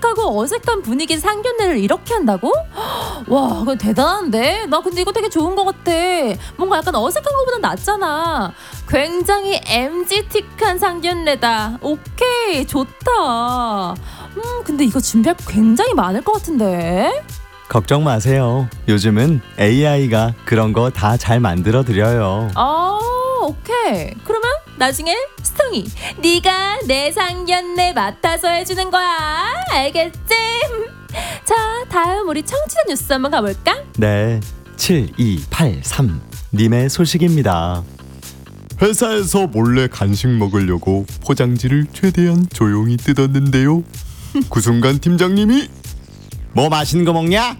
어색하고 어색한 분위기의 상견례를 이렇게 한다고? 와, 그거 대단한데? 나 근데 이거 되게 좋은 것 같아. 뭔가 약간 어색한 것보단 낫잖아. 굉장히 MG틱한 상견례다. 오케이, 좋다. 근데 이거 준비할 거 굉장히 많을 것 같은데? 걱정 마세요. 요즘은 AI가 그런 거 다 잘 만들어 드려요. 오케이. 그러면 나중에 스통이 네가 내 상견례 맡아서 해주는 거야. 알겠지? 자, 다음 우리 청취자 뉴스 한번 가볼까? 네, 7283 님의 소식입니다. 회사에서 몰래 간식 먹으려고 포장지를 최대한 조용히 뜯었는데요. 그 순간 팀장님이 뭐 맛있는 거 먹냐?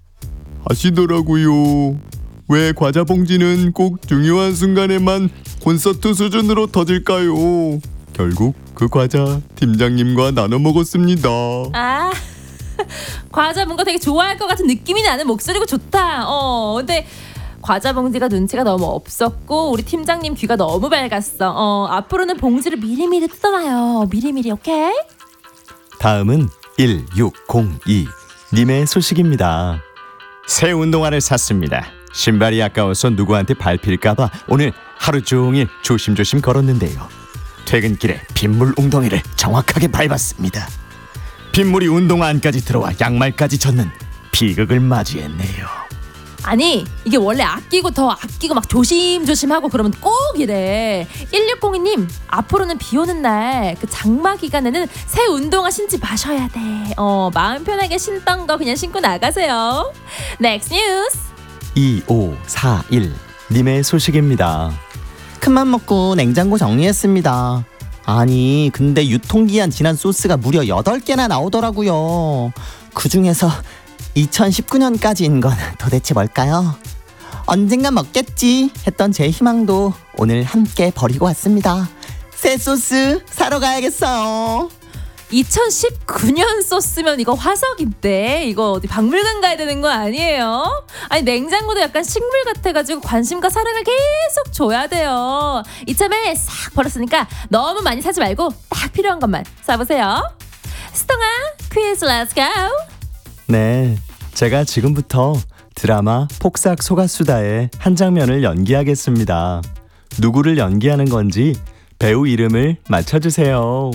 하시더라고요. 왜 과자 봉지는 꼭 중요한 순간에만 콘서트 수준으로 터질까요? 결국 그 과자 팀장님과 나눠 먹었습니다. 아, 과자 뭔가 되게 좋아할 것 같은 느낌이 나는 목소리고 좋다. 근데 과자 봉지가 눈치가 너무 없었고 우리 팀장님 귀가 너무 밝았어. 앞으로는 봉지를 미리미리 뜯어놔요. 미리미리, 오케이? 다음은 1602 님의 소식입니다. 새 운동화를 샀습니다. 신발이 아까워서 누구한테 밟힐까봐 오늘 하루 종일 조심조심 걸었는데요. 퇴근길에 빗물 웅덩이를 정확하게 밟았습니다. 빗물이 운동화 안까지 들어와 양말까지 젖는 비극을 맞이했네요. 아니, 이게 원래 아끼고 더 아끼고 막 조심조심하고 그러면 꼭 이래. 1602님, 앞으로는 비 오는 날 그 장마 기간에는 새 운동화 신지 마셔야 돼. 마음 편하게 신던 거 그냥 신고 나가세요. Next news. 2541 님의 소식입니다. 큰맘 먹고 냉장고 정리했습니다. 아니, 근데 유통기한 지난 소스가 무려 8개나 나오더라고요. 그중에서 2019년까지인 건 도대체 뭘까요? 언젠간 먹겠지 했던 제 희망도 오늘 함께 버리고 왔습니다. 새 소스 사러 가야겠어요. 2019년 소스면 이거 화석인데 이거 어디 박물관 가야 되는 거 아니에요? 아니, 냉장고도 약간 식물 같아가지고 관심과 사랑을 계속 줘야 돼요. 이참에 싹 버렸으니까 너무 많이 사지 말고 딱 필요한 것만 사보세요. 스통아, 퀴즈 렛츠 고. 네, 제가 지금부터 드라마 폭삭 소가수다의 한 장면을 연기하겠습니다. 누구를 연기하는 건지 배우 이름을 맞춰주세요.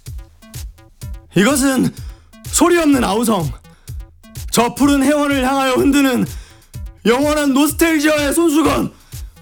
이것은 소리 없는 아우성, 저 푸른 해원을 향하여 흔드는 영원한 노스텔지아의 손수건.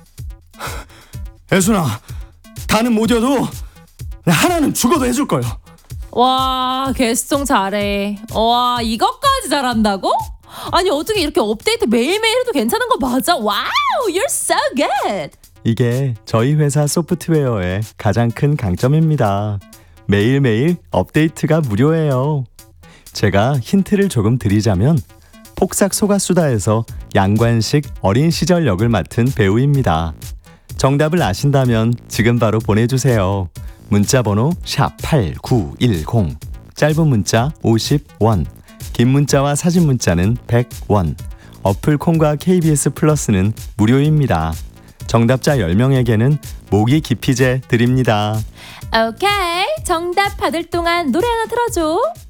애순아, 다는 못 이어도 하나는 죽어도 해줄 거요. 와, 개수송 잘해. 와, 이것까지 잘한다고? 아니, 어떻게 이렇게 업데이트 매일매일 해도 괜찮은 거 맞아? 와우, you're so good. 이게 저희 회사 소프트웨어의 가장 큰 강점입니다. 매일매일 업데이트가 무료예요. 제가 힌트를 조금 드리자면 폭삭 소가수다에서 양관식 어린 시절 역을 맡은 배우입니다. 정답을 아신다면 지금 바로 보내주세요. 문자번호 샵8910, 짧은 문자 50원, 긴 문자와 사진 문자는 100원, 어플 콩과 KBS 플러스는 무료입니다. 정답자 10명에게는 모기 기피제 드립니다. 오케이, 정답 받을 동안 노래 하나 틀어줘.